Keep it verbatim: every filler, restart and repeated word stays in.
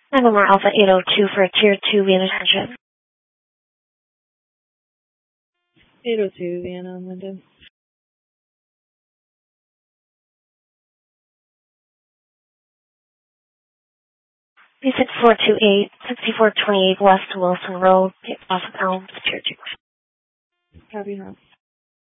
November Alpha eight oh two for a Tier two Vienna Township. eight oh two, Vienna and Linden. B six four two eight, sixty-four twenty-eight West Wilson Road, off of Elm, Tier two. Copy, huh?